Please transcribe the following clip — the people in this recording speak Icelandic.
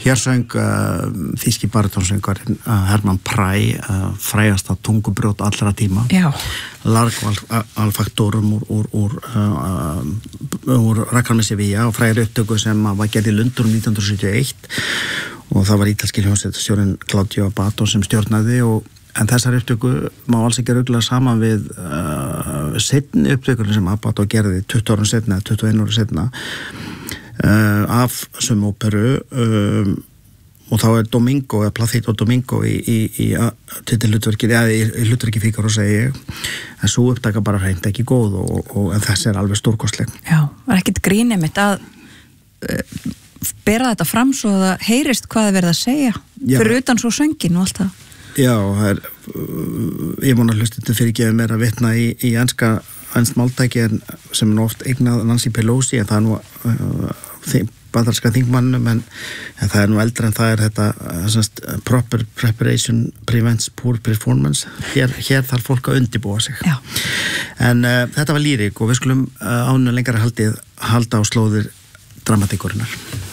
Hér söng þýski baritónsöngvarinn Hermann Prey, frægasta tungubrjót allra tíma. Já. Largvalfaktorum úr Rakar með Sevilla og frægri upptöku sem var gerð í Lundunum 1971 og það var ítalski hljómsveitarstjórinn Claudio Abbado sem stjórnaði en þessar upptöku má alls ekki rugla saman við seinni upptökurinn sem Abbado gerði 20 árum seinna, 21 árum seinna af sömu óperu og þá Domingo eða Placido Domingo í titillutverkið eða í hlutverki Fígaró segi ég en svo upptaka bara hreint ekki góð en þessi alveg stórkostleg. Já, var ekkert grín einmitt að bera þetta fram svo að það heyrist hvað það verið að segja fyrir utan svo söngin og allt það. Já, ég vona hlustandi fyrirgefið mér að vitna í enskt máltæki sem oft eignað Nancy Pelosi en það bandaríska þingmannum en það nú eldra en það þetta proper preparation prevents poor performance hér þarf fólk að undirbúa sig. Já. En þetta var lýrik og við skulum ánu lengra halda á slóðir dramatíkurinnar.